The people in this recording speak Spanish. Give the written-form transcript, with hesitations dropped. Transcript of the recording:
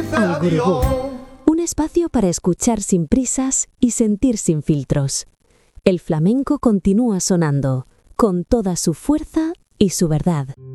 Al Gurugú, un espacio para escuchar sin prisas y sentir sin filtros. El flamenco continúa sonando, con toda su fuerza y su verdad.